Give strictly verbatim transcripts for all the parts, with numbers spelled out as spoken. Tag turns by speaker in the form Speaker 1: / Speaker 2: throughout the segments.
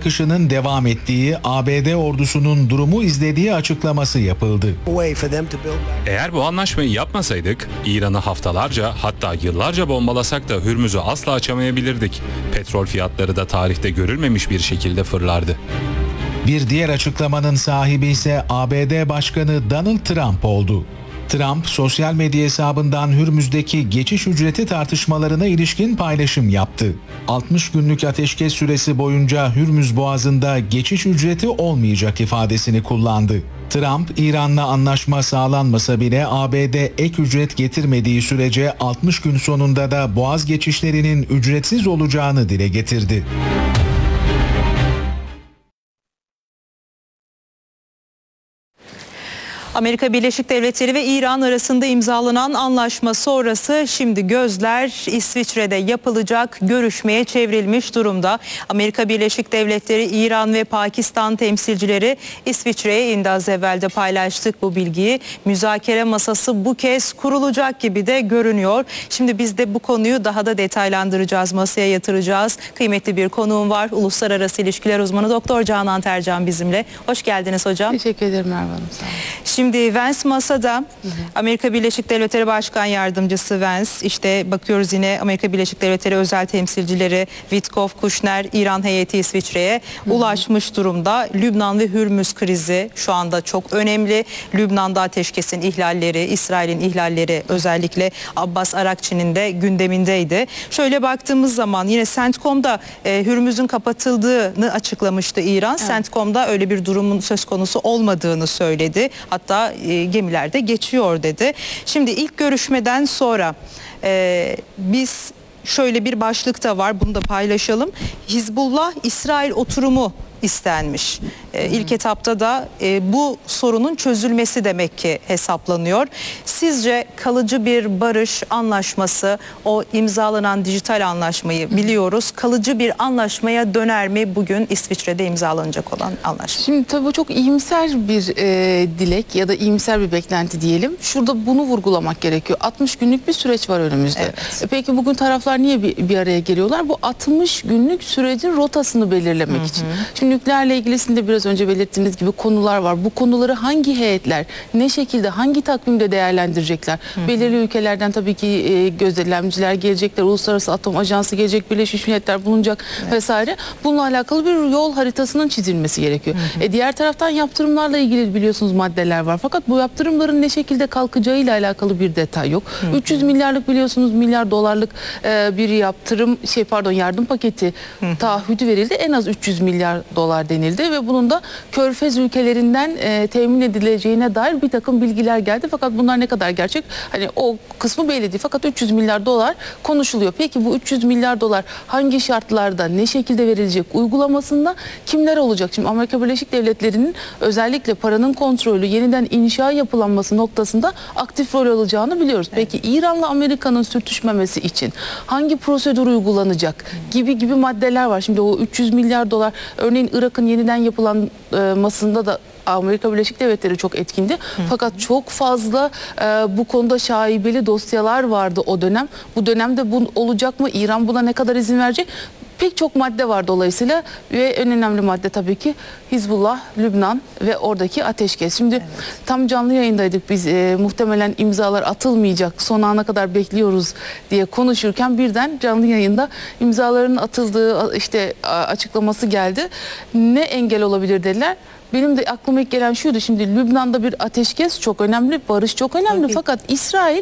Speaker 1: akışının devam ettiği, A B D ordusunun durumu izlediği açıklaması yapıldı.
Speaker 2: Eğer bu anlaşmayı yapmasaydık, İran'ı haftalarca hatta yıllarca bombalasak da Hürmüz'ü asla açamayabilirdik. Petrol fiyatları da tarihte görülmemiş bir şekilde fırlardı.
Speaker 1: Bir diğer açıklamanın sahibi ise A B D Başkanı Donald Trump oldu. Trump, sosyal medya hesabından Hürmüz'deki geçiş ücreti tartışmalarına ilişkin paylaşım yaptı. altmış günlük ateşkes süresi boyunca Hürmüz Boğazı'nda geçiş ücreti olmayacak ifadesini kullandı. Trump, İran'la anlaşma sağlanmasa bile A B D ek ücret getirmediği sürece altmış gün sonunda da boğaz geçişlerinin ücretsiz olacağını dile getirdi.
Speaker 3: Amerika Birleşik Devletleri ve İran arasında imzalanan anlaşma sonrası şimdi gözler İsviçre'de yapılacak görüşmeye çevrilmiş durumda. Amerika Birleşik Devletleri, İran ve Pakistan temsilcileri İsviçre'ye indi. Az evvel de paylaştık bu bilgiyi. Müzakere masası bu kez kurulacak gibi de görünüyor. Şimdi biz de bu konuyu daha da detaylandıracağız, masaya yatıracağız. Kıymetli bir konuğum var. Uluslararası İlişkiler Uzmanı Doktor Canan Tercan bizimle. Hoş geldiniz hocam.
Speaker 4: Teşekkür ederim Merve Hanım. Sağ olun.
Speaker 3: Şimdi Vance masada, hı hı. Amerika Birleşik Devletleri Başkan Yardımcısı Vance, işte bakıyoruz yine Amerika Birleşik Devletleri özel temsilcileri Witkoff, Kushner, İran heyeti İsviçre'ye hı hı. ulaşmış durumda. Lübnan ve Hürmüz krizi şu anda çok önemli. Lübnan'da ateşkesin ihlalleri, İsrail'in ihlalleri özellikle Abbas Arakçı'nın de gündemindeydi. Şöyle baktığımız zaman yine CENTCOM'da e, Hürmüz'ün kapatıldığını açıklamıştı İran. Evet. CENTCOM'da öyle bir durumun söz konusu olmadığını söyledi. Hatta e, gemilerde geçiyor dedi. Şimdi ilk görüşmeden sonra e, biz şöyle bir başlık da var, bunu da paylaşalım. Hizbullah-İsrail oturumu istenmiş. E, ilk etapta da e, bu sorunun çözülmesi demek ki hesaplanıyor. Sizce kalıcı bir barış anlaşması, o imzalanan dijital anlaşmayı biliyoruz, kalıcı bir anlaşmaya döner mi bugün İsviçre'de imzalanacak olan anlaşma?
Speaker 4: Şimdi tabii bu çok iyimser bir e, dilek ya da iyimser bir beklenti diyelim. Şurada bunu vurgulamak gerekiyor. altmış günlük bir süreç var önümüzde. Evet. E, peki bugün taraflar niye bir, bir araya geliyorlar? Bu altmış günlük sürecin rotasını belirlemek hı hı. için. Şimdi nükleerle ilgilisinde biraz önce belirttiğiniz gibi konular var. Bu konuları hangi heyetler, ne şekilde, hangi takvimde değerlendirecekler? Hı hı. Belirli ülkelerden tabii ki e, gözlemciler gelecekler, Uluslararası Atom Ajansı gelecek, Birleşmiş Milletler bulunacak evet. vesaire. Bununla alakalı bir yol haritasının çizilmesi gerekiyor. Hı hı. E, diğer taraftan yaptırımlarla ilgili biliyorsunuz maddeler var. Fakat bu yaptırımların ne şekilde kalkacağıyla alakalı bir detay yok. Hı hı. üç yüz milyarlık biliyorsunuz milyar dolarlık e, bir yaptırım şey pardon yardım paketi hı hı. taahhüdü verildi. En az üç yüz milyar dolar denildi ve bunun da Körfez ülkelerinden e, temin edileceğine dair bir takım bilgiler geldi. Fakat bunlar ne kadar gerçek? Hani o kısmı belli değil. Fakat üç yüz milyar dolar konuşuluyor. Peki bu üç yüz milyar dolar hangi şartlarda, ne şekilde verilecek? Uygulamasında kimler olacak? Şimdi Amerika Birleşik Devletleri'nin özellikle paranın kontrolü, yeniden inşa yapılanması noktasında aktif rol alacağını biliyoruz. Evet. Peki İran'la Amerika'nın sürtüşmemesi için hangi prosedür uygulanacak? Gibi gibi maddeler var. Şimdi o üç yüz milyar dolar örneğin Irak'ın yeniden yapılanmasında da Amerika Birleşik Devletleri çok etkindi. Hı. Fakat çok fazla e, bu konuda şaibeli dosyalar vardı o dönem. Bu dönemde bu olacak mı? İran buna ne kadar izin verecek? Pek çok madde var dolayısıyla ve en önemli madde tabii ki Hizbullah, Lübnan ve oradaki ateşkes. Şimdi evet. tam canlı yayındaydık biz e, muhtemelen imzalar atılmayacak son ana kadar bekliyoruz diye konuşurken birden canlı yayında imzaların atıldığı işte açıklaması geldi. Ne engel olabilir dediler. Benim de aklıma ilk gelen şuydu, şimdi Lübnan'da bir ateşkes çok önemli, barış çok önemli. Tabii. Fakat İsrail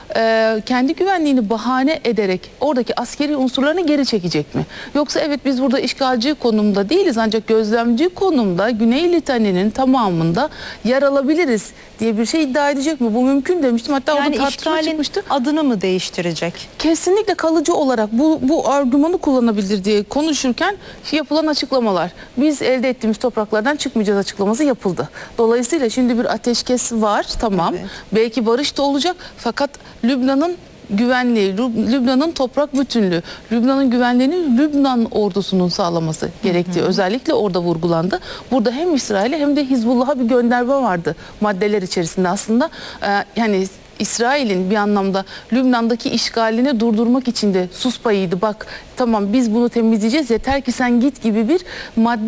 Speaker 4: e, kendi güvenliğini bahane ederek oradaki askeri unsurlarını geri çekecek mi? Yoksa evet biz burada işgalci konumda değiliz ancak gözlemci konumda Güney Litaninin tamamında yer alabiliriz diye bir şey iddia edecek mi? Bu mümkün demiştim. Hatta
Speaker 3: yani
Speaker 4: orada tartışma çıkmıştı.
Speaker 3: Adını mı değiştirecek?
Speaker 4: Kesinlikle kalıcı olarak bu, bu argümanı kullanabilir diye konuşurken yapılan açıklamalar. Biz elde ettiğimiz topraklardan çıkmayacağız açıklaması yapıldı. Dolayısıyla şimdi bir ateşkes var, tamam. Evet. Belki barış da olacak fakat Lübnan'ın güvenliği, Lübnan'ın toprak bütünlüğü, Lübnan'ın güvenliğini Lübnan ordusunun sağlaması gerektiği hı hı. özellikle orada vurgulandı. Burada hem İsrail'e hem de Hizbullah'a bir gönderme vardı maddeler içerisinde aslında. Ee, yani İsrail'in bir anlamda Lübnan'daki işgalini durdurmak için de sus payıydı. Bak tamam biz bunu temizleyeceğiz yeter ki sen git gibi bir madde